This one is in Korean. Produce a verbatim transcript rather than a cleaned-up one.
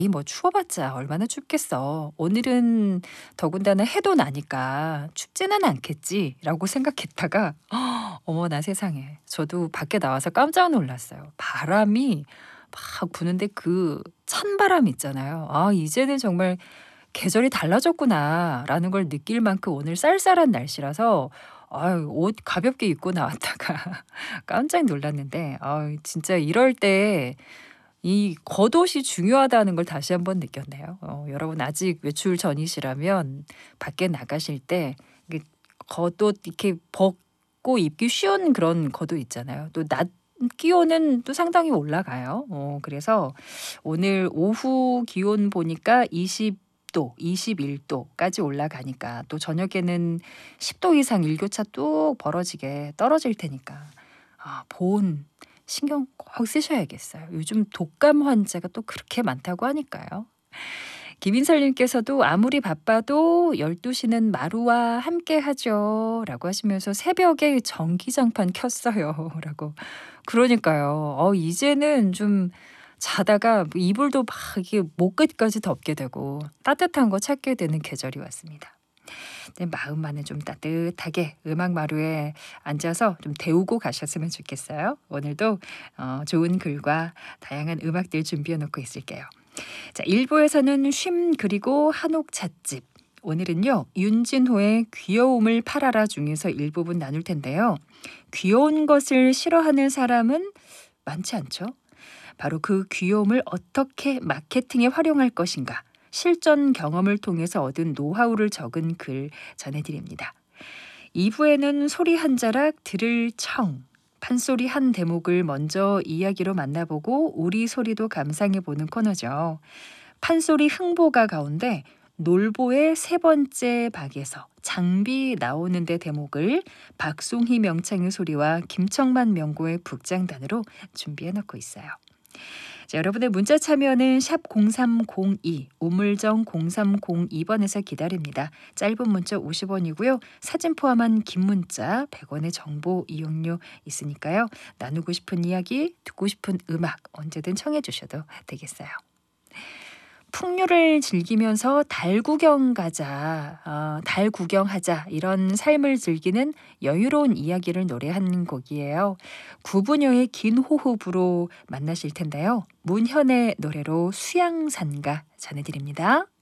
이 뭐 추워봤자 얼마나 춥겠어. 오늘은 더군다나 해도 나니까 춥지는 않겠지라고 생각했다가 어머나 세상에. 저도 밖에 나와서 깜짝 놀랐어요. 바람이 막 부는데 그 찬바람 있잖아요. '아 이제는 정말 계절이 달라졌구나.'라는 걸 느낄 만큼 오늘 쌀쌀한 날씨라서 아유 옷 가볍게 입고 나왔다가 깜짝 놀랐는데 아유 진짜 이럴 때 이 겉옷이 중요하다는 걸 다시 한번 느꼈네요. 어 여러분 아직 외출 전이시라면 밖에 나가실 때 이게 겉옷 이렇게 벗고 입기 쉬운 그런 겉옷 있잖아요. 또 낮 기온은 또 상당히 올라가요. 어 그래서 오늘 오후 기온 보니까 이십 도, 이십일 도까지 올라가니까 또 저녁에는 십 도 이상 일교차 뚝 벌어지게 떨어질 테니까 아 보온 신경 꼭 쓰셔야겠어요. 요즘 독감 환자가 또 그렇게 많다고 하니까요. 김인설 님께서도 "아무리 바빠도 열두 시는 마루와 함께하죠." 라고 하시면서 "새벽에 전기장판 켰어요." 라고. 그러니까요. 어 이제는 좀 자다가 뭐 이불도 막 이게 목 끝까지 덮게 되고 따뜻한 거 찾게 되는 계절이 왔습니다. 네 마음만은 좀 따뜻하게 음악 마루에 앉아서 좀 데우고 가셨으면 좋겠어요. 오늘도 어 좋은 글과 다양한 음악들 준비해 놓고 있을게요. 자 일 부에서는 쉼 그리고 한옥 찻집. 오늘은요. 윤진호의 귀여움을 팔아라 중에서 일부분 나눌 텐데요. 귀여운 것을 싫어하는 사람은 많지 않죠. 바로 그 귀여움을 어떻게 마케팅에 활용할 것인가. 실전 경험을 통해서 얻은 노하우를 적은 글 전해드립니다. 이 부에는 소리 한 자락 들을 청. 판소리 한 대목을 먼저 이야기로 만나보고 우리 소리도 감상해보는 코너죠. 판소리 흥보가 가운데 놀보의 세 번째 박에서 장비 나오는데 대목을 박송희 명창의 소리와 김청만 명고의 북장단으로 준비해놓고 있어요. 자, 여러분의 문자 참여는 샵 공삼공이, 우물정 공삼공이 번에서 기다립니다. 짧은 문자 오십 원이고요. 사진 포함한 긴 문자 백 원의 정보 이용료 있으니까요. 나누고 싶은 이야기, 듣고 싶은 음악 언제든 청해 주셔도 되겠어요. 풍류를 즐기면서 달 구경 가자, 어, 달 구경하자 이런 삶을 즐기는 여유로운 이야기를 노래한 곡이에요. 구분여의 긴 호흡으로 만나실 텐데요. 문현의 노래로 수양산가 전해드립니다.